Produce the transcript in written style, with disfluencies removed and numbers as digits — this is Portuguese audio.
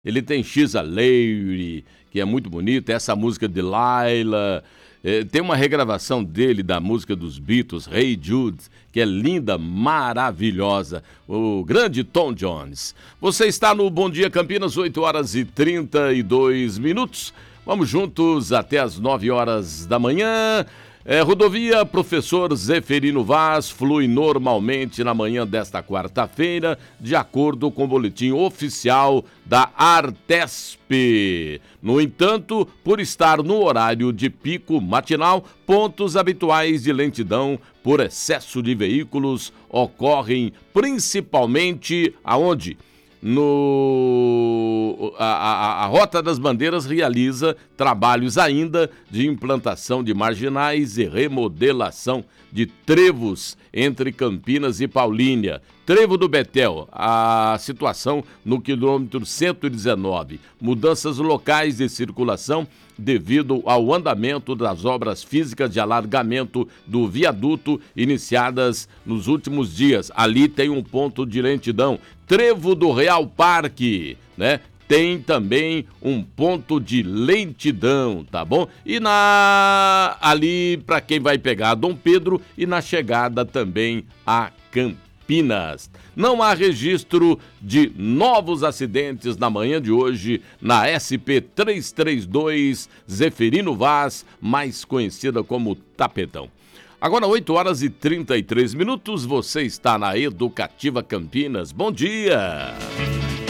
Ele tem She's a Lady, que é muito bonita, essa música de Laila. Tem uma regravação dele da música dos Beatles, Hey Jude, que é linda, maravilhosa. O grande Tom Jones. Você está no Bom Dia Campinas, 8h32. Vamos juntos até as 9h da manhã. Rodovia Professor Zeferino Vaz flui normalmente na manhã desta quarta-feira, de acordo com o boletim oficial da Artesp. No entanto, por estar no horário de pico matinal, pontos habituais de lentidão por excesso de veículos ocorrem principalmente aonde? A Rota das Bandeiras realiza trabalhos ainda de implantação de marginais e remodelação de trevos entre Campinas e Paulínia. Trevo do Betel, a situação no quilômetro 119. Mudanças locais de circulação devido ao andamento das obras físicas de alargamento do viaduto iniciadas nos últimos dias. Ali tem um ponto de lentidão. Trevo do Real Parque, né? Tem também um ponto de lentidão, tá bom? E ali para quem vai pegar Dom Pedro e na chegada também a Campinas. Não há registro de novos acidentes na manhã de hoje na SP 332 Zeferino Vaz, mais conhecida como Tapetão. Agora 8h33, você está na Educativa Campinas. Bom dia!